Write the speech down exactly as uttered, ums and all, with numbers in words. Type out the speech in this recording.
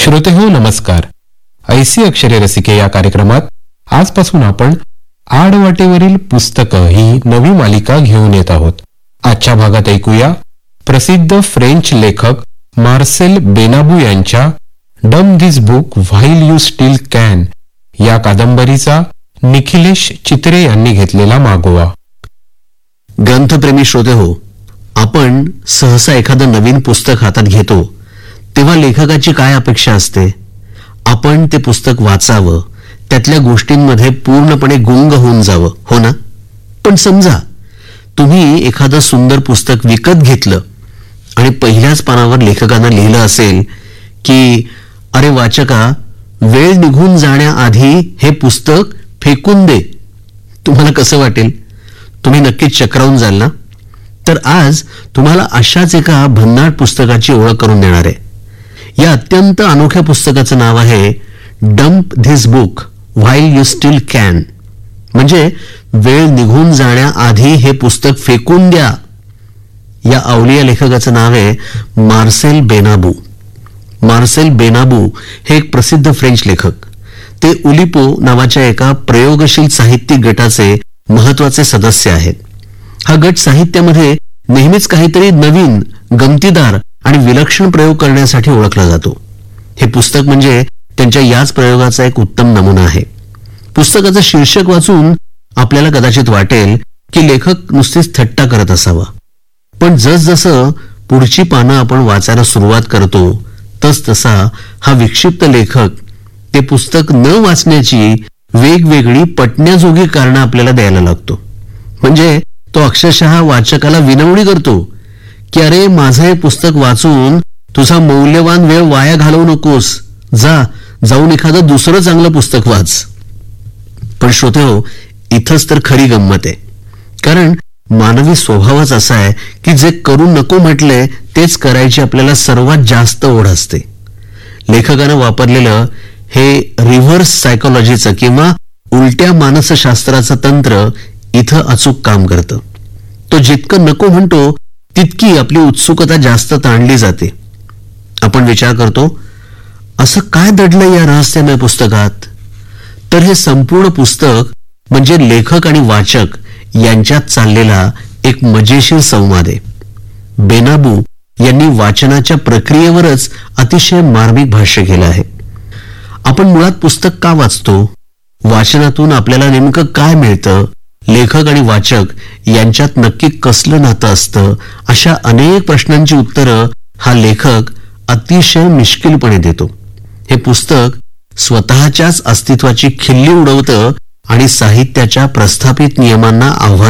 श्रोते हो नमस्कार. ऐसी अक्षरे रसिके या कार्यक्रमात आजपासून आपण आडवाटेवरील पुस्तकं ही नवी मालिका घेऊन येत आहोत. आजच्या भागात ऐकूया प्रसिद्ध फ्रेंच लेखक मार्सेल बेनाबू यांच्या डम this book while you steel can या कादंबरीचा निखिलेश चित्रे यांनी घेतलेला मागोवा. ग्रंथप्रेमी श्रोते हो, आपण सहसा एखादं नवीन पुस्तक हातात घेतो तेव्हा लेखकाची काय अपेक्षा असते? आपण ते पुस्तक वाचावं, त्यातल्या गोष्टींमध्ये पूर्णपणे गुंग होऊन जावं, हो ना? पण समजा तुम्ही एखादं सुंदर पुस्तक विकत घेतलं आणि पहिल्याच पानावर लेखकानं लिहिलं असेल की अरे वाचका, वेळ निघून जाण्याआधी हे पुस्तक फेकून दे. तुम्हाला कसं वाटेल? तुम्ही नक्कीच चक्रावून जाल ना? तर आज तुम्हाला अशाच एका भन्नाट पुस्तकाची ओळख करून देणार आहे. या अत्यंत अनोख्या पुस्तकाचं नाव आहे dump this book while you steel can, म्हणजे वेळ निघून जाण्याआधी हे पुस्तक फेकून द्या. या अवलिया लेखकाचं नाव आहे मार्सेल बेनाबू. मार्सेल बेनाबू हे एक प्रसिद्ध फ्रेंच लेखक. ते उलिपो नावाच्या एका प्रयोगशील साहित्यिक गटाचे महत्वाचे सदस्य आहेत. हा गट साहित्यामध्ये नेहमीच काहीतरी नवीन, गमतीदार आणि विलक्षण प्रयोग करण्यासाठी ओळखला जातो. हे पुस्तक म्हणजे त्यांच्या याच प्रयोगाचा एक उत्तम नमुना आहे. पुस्तकाचं शीर्षक वाचून आपल्याला कदाचित वाटेल की लेखक नुसतीच थट्टा करत असावा, पण जसजसं पुढची पानं आपण वाचायला सुरुवात करतो तस तसा हा विक्षिप्त लेखक ते पुस्तक न वाचण्याची वेगवेगळी पटण्याजोगी कारणं आपल्याला द्यायला लागतो. म्हणजे तो अक्षरशः वाचकाला विनवणी करतो की अरे, माझं हे पुस्तक वाचून तुझा मौल्यवान वेळ वाया घालवू नकोस, जा जाऊन एखादं दुसरं चांगलं पुस्तक वाच. पण श्रोते हो, इथंच तर खरी गंमत आहे. कारण मानवी स्वभावच असा आहे की जे करू नको म्हटले तेच करायची आपल्याला सर्वात जास्त ओढ असते. लेखकानं वापरलेलं हे रिव्हर्स सायकोलॉजीचं किंवा उलट्या मानसशास्त्राचं तंत्र इथं अचूक काम करतं. तो जितकं नको म्हणतो तितकी आपली उत्सुकता जास्त ताणली जाते. आपण विचार करतो, असं काय दडलंय या रहस्यमय पुस्तकात? तर हे संपूर्ण पुस्तक म्हणजे लेखक आणि वाचक यांच्यात चाललेला एक मजेशीर संवाद आहे. बेनाबू यांनी वाचनाच्या प्रक्रियेवरच अतिशय मार्मिक भाष्य केलं आहे. आपण मुळात पुस्तक का वाचतो? वाचनातून आपल्याला नेमकं काय मिळतं? लेखक आणि वाचक यांच्यात नक्की कसलं नातं असतं? अशा अनेक प्रश्नांची उत्तरं हा लेखक अतिशय मिश्किलपणे देतो. हे पुस्तक स्वतःच्याच अस्तित्वाची खिल्ली उडवतं आणि साहित्याच्या प्रस्थापित नियमांना आव्हान